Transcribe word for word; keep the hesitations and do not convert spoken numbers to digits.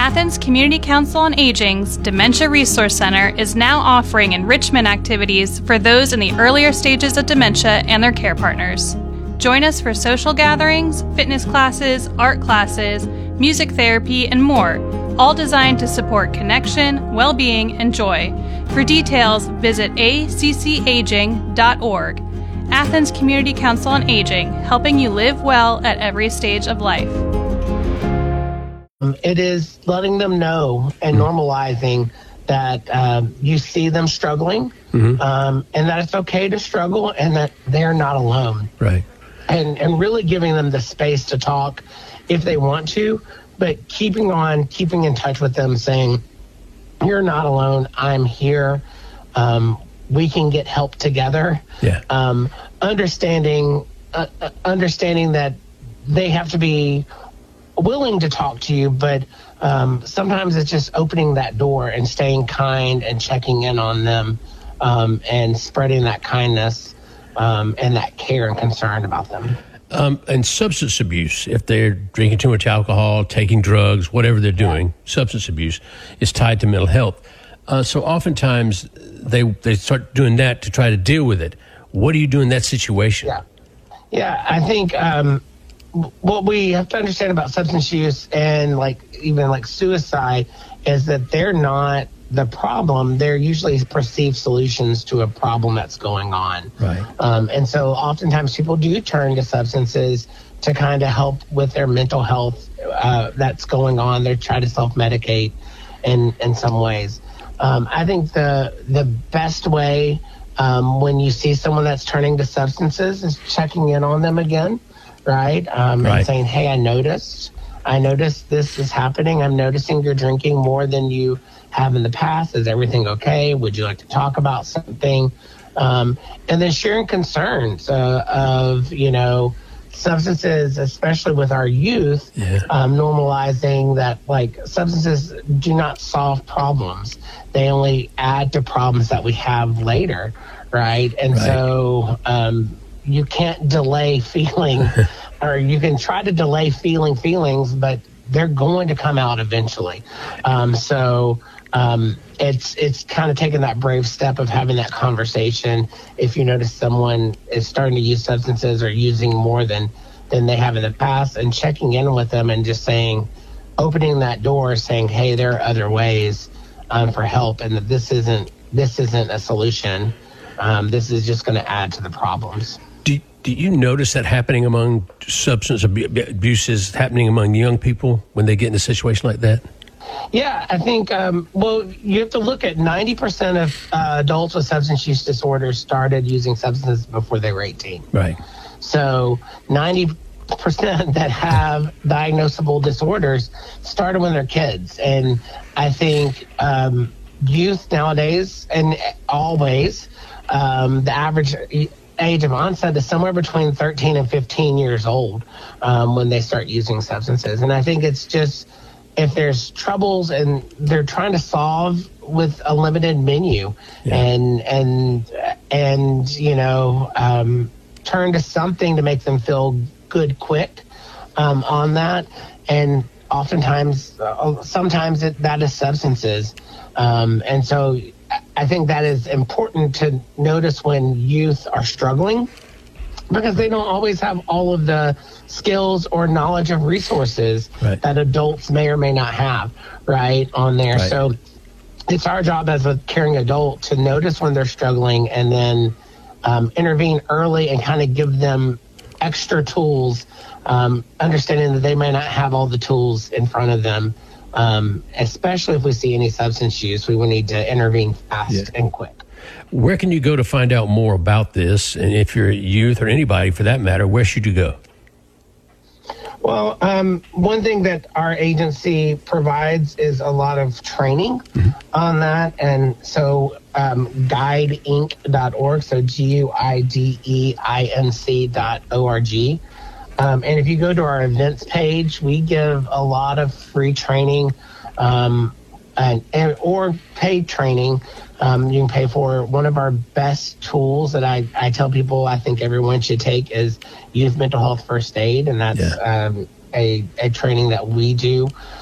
Athens Community Council on Aging's Dementia Resource Center is now offering enrichment activities for those in the earlier stages of dementia and their care partners. Join us for social gatherings, fitness classes, art classes, music therapy, and more, all designed to support connection, well-being, and joy. For details, visit a c c aging dot org. Athens Community Council on Aging, helping you live well at every stage of life. It is letting them know and normalizing that um, you see them struggling, mm-hmm. um, and that it's okay to struggle and that they're not alone. Right. And and really giving them the space to talk if they want to, but keeping on, keeping in touch with them, saying, you're not alone, I'm here, um, we can get help together. Yeah. Um, understanding, uh, uh, understanding that they have to be willing to talk to you, but um, sometimes it's just opening that door and staying kind and checking in on them, um, and spreading that kindness um, and that care and concern about them. Um, and substance abuse, if they're drinking too much alcohol, taking drugs, whatever they're doing, yeah. substance abuse is tied to mental health. Uh, so oftentimes they they start doing that to try to deal with it. What do you do in that situation? Yeah, yeah, I think um, what we have to understand about substance use and like even like suicide is that they're not the problem. They're usually perceived solutions to a problem that's going on. Right. Um, and so oftentimes people do turn to substances to kind of help with their mental health uh, that's going on. They try to self-medicate in, in some ways. Um, I think the the best way um, when you see someone that's turning to substances is checking in on them again, right? Um, right. And saying, hey, I noticed. I noticed this is happening. I'm noticing you're drinking more than you have in the past. Is everything okay? Would you like to talk about something? Um, and then sharing concerns uh, of, you know, substances, especially with our youth, yeah. um, normalizing that, like, substances do not solve problems. They only add to problems that we have later, right? And right. so um, you can't delay feeling, or you can try to delay feeling feelings, but they're going to come out eventually. Um, so um, it's it's kind of taking that brave step of having that conversation. If you notice someone is starting to use substances or using more than, than they have in the past, and checking in with them and just saying, opening that door, saying, hey, there are other ways um, for help, and that this isn't this isn't a solution. Um, this is just going to add to the problems. Do, do you notice that happening among substance abuses, happening among young people when they get in a situation like that? Yeah, I think, um, well, you have to look at ninety percent of uh, adults with substance use disorders started using substances before they were eighteen. Right. So ninety percent that have diagnosable disorders started when they're kids. And I think um, youth nowadays, and always, um, the average age of onset is somewhere between thirteen and fifteen years old um, when they start using substances. And I think it's just, if there's troubles and they're trying to solve with a limited menu, yeah. and and and you know um, turn to something to make them feel good quick um, on that, and oftentimes, uh, sometimes it, that is substances, um, and so I think that is important to notice when youth are struggling, because they don't always have all of the skills or knowledge of resources right. that adults may or may not have, right, on there. Right. So it's our job as a caring adult to notice when they're struggling, and then um, intervene early and kind of give them extra tools, um, understanding that they may not have all the tools in front of them. Um, especially if we see any substance use, we will need to intervene fast yeah. and quick. Where can you go to find out more about this? And if you're a youth or anybody for that matter, where should you go? Well, um, one thing that our agency provides is a lot of training mm-hmm. on that. And so um, guide inc dot org, so G U I D E I N C dot O R G. Um, and if you go to our events page, we give a lot of free training um, and, and or paid training. Um, you can pay for. One of our best tools that I, I tell people I think everyone should take is Youth Mental Health First Aid, and that's yeah. um, a, a training that we do